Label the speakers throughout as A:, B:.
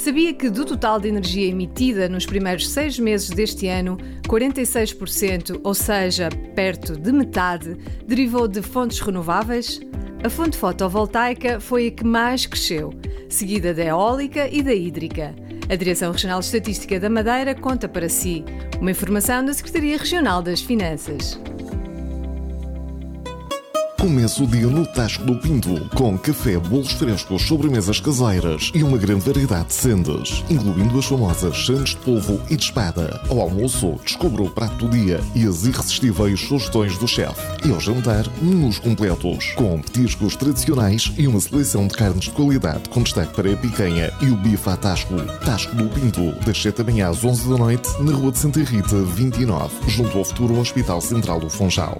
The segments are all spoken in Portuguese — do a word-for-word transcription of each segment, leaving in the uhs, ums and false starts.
A: Sabia que do total de energia emitida nos primeiros seis meses deste ano, quarenta e seis por cento, ou seja, perto de metade, derivou de fontes renováveis? A fonte fotovoltaica foi a que mais cresceu, seguida da eólica e da hídrica. A Direção Regional de Estatística da Madeira conta para si. Uma informação da Secretaria Regional das Finanças.
B: Começa o dia no Tasco do Pinto, com café, bolos frescos, sobremesas caseiras e uma grande variedade de sendas, incluindo as famosas sandes de polvo e de espada. Ao almoço, descubra o prato do dia e as irresistíveis sugestões do chefe. E ao jantar, menus completos, com petiscos tradicionais e uma seleção de carnes de qualidade, com destaque para a picanha e o bife à Tasco. Tasco do Pinto, das sete da manhã às onze da noite, na Rua de Santa Rita, vinte e nove, junto ao futuro Hospital Central do Funchal.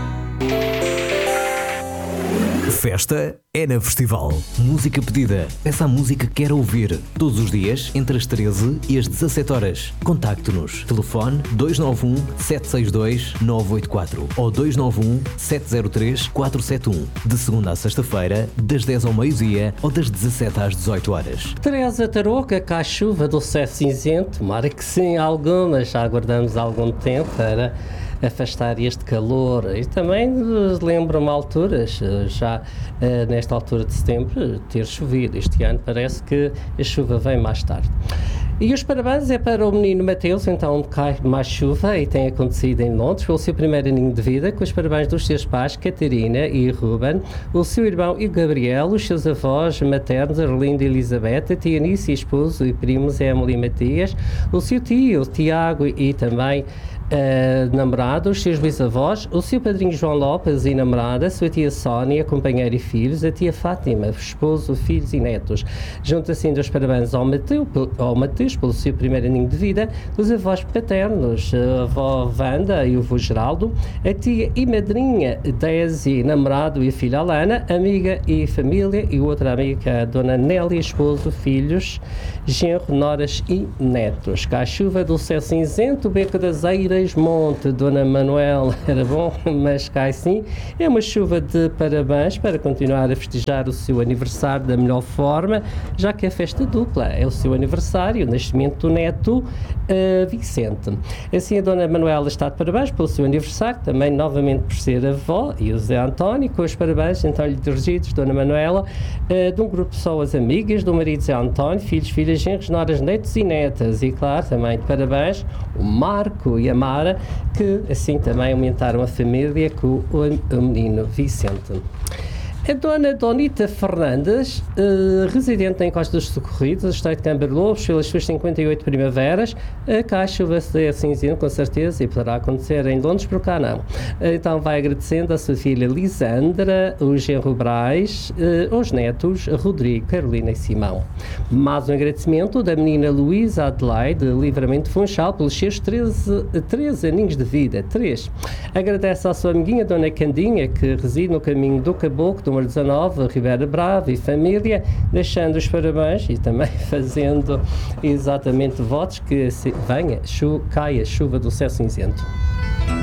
C: Festa é na Festival. Música pedida. Peça a música que quer ouvir. Todos os dias, entre as treze e as dezassete horas. Contacte-nos. Telefone dois nove um, sete seis dois, nove oito quatro ou dois nove um, sete zero três, quatro sete um. De segunda a sexta-feira, das dez ao meio-dia ou das dezassete às dezoito horas.
D: Teresa Tarouca, cá a chuva do céu cinzento. Tomara que sim, algumas. Já aguardamos algum tempo para afastar este calor. E também lembro-me alturas, já uh, nesta altura de setembro, ter chovido. Este ano parece que a chuva vem mais tarde. E os parabéns é para o menino Mateus, então onde cai mais chuva, e tem acontecido em Londres, pelo seu primeiro aninho de vida, com os parabéns dos seus pais, Catarina e Ruben, o seu irmão e Gabriel, os seus avós maternos, Arlinda e Elizabeth, a tia Anice, esposo e primos Emily e Matias, o seu tio, Tiago e também Uh, namorado, os seus bisavós, o seu padrinho João Lopes e namorada, a sua tia Sónia, companheira e filhos, a tia Fátima, esposo, filhos e netos. Junto assim dos parabéns ao, Mateu, ao Mateus pelo seu primeiro aninho de vida, dos avós paternos, a avó Wanda e o avô Geraldo, a tia e madrinha Desi, namorado e a filha Alana, amiga e família, e outra amiga, a dona Nélia, esposo, filhos, genro, noras e netos. Cá a chuva do céu cinzento, o beco das eiras, Monte, Dona Manuel, era bom, mas cai sim. É uma chuva de parabéns para continuar a festejar o seu aniversário da melhor forma, já que é festa dupla, é o seu aniversário, o nascimento do neto uh, Vicente. Assim a Dona Manuela está de parabéns pelo seu aniversário, também novamente por ser avó, e o Zé António, com os parabéns então lhe dirigidos, Dona Manuela, uh, de um grupo de pessoas amigas, do marido Zé António, filhos, filhas, genros, noras, netos e netas, e claro, também de parabéns o Marco e a Mara, que assim também aumentaram a família com o menino Vicente. A dona Donita Fernandes, uh, residente em Costa dos Socorridos, Estado de Câmara de Lobos, pelas suas cinquenta e oito primaveras, a caixa vai ser cinzento, com certeza, e poderá acontecer em Londres, por cá não. Então vai agradecendo à sua filha Lisandra, o genro Braz, uh, os netos Rodrigo, Carolina e Simão. Mais um agradecimento da menina Luísa Adelaide, de Livramento Funchal, pelos seus treze, treze aninhos de vida. três. Agradece à sua amiguinha, Dona Candinha, que reside no caminho do Caboclo, do número dezanove, Ribeira Brava e família, deixando os parabéns e também fazendo exatamente votos que se venha, chu, caia chuva do céu cinzento.